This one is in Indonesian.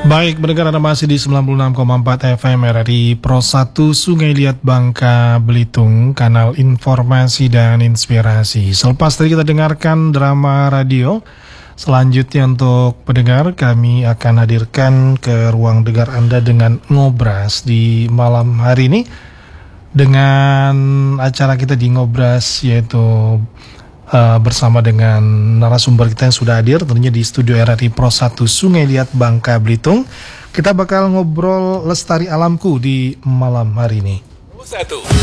Baik, mendengar Anda masih di 96,4 FM RRI Pro 1 Sungai Liat Bangka Belitung, kanal informasi dan inspirasi. Selepas tadi kita dengarkan drama radio, selanjutnya untuk pendengar kami akan hadirkan ke ruang dengar Anda dengan Ngobras di malam hari ini dengan acara kita di Ngobras, yaitu bersama dengan narasumber kita yang sudah hadir tentunya di studio RRI Pro 1 Sungai Liat Bangka Belitung. Kita bakal ngobrol lestari alamku di malam hari ini. 1